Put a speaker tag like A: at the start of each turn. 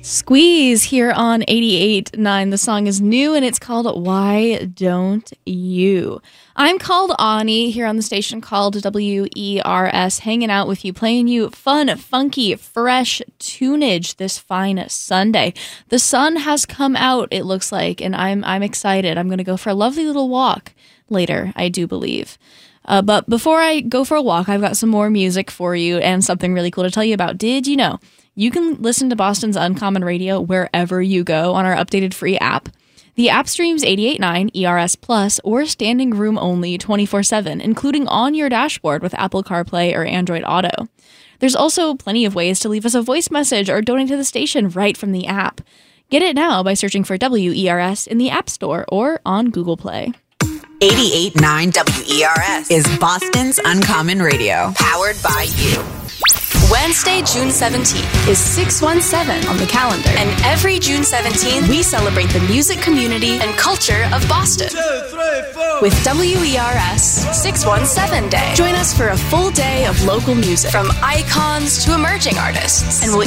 A: Squeeze here on 88.9. The song is new and it's called Why Don't You? I'm called Ani here on the station called WERS, hanging out with you, playing you fun, funky, fresh tunage this fine Sunday. The sun has come out, it looks like, and I'm excited. I'm going to go for a lovely little walk later, I do believe. But before I go for a walk, I've got some more music for you and something really cool to tell you about. Did you know you can listen to Boston's Uncommon Radio wherever you go on our updated free app? The app streams 88.9, ERS Plus, or standing room only 24/7, including on your dashboard with Apple CarPlay or Android Auto. There's also plenty of ways to leave us a voice message or donate to the station right from the app. Get it now by searching for WERS in the App Store or on Google Play.
B: 88.9 WERS is Boston's Uncommon Radio, powered by you.
C: Wednesday, June 17th is 617 on the calendar. And every June 17th, we celebrate the music community and culture of Boston.
D: 2, 3, 4.
C: With WERS 617 Day. Join us for a full day of local music, from icons to emerging artists. And we'll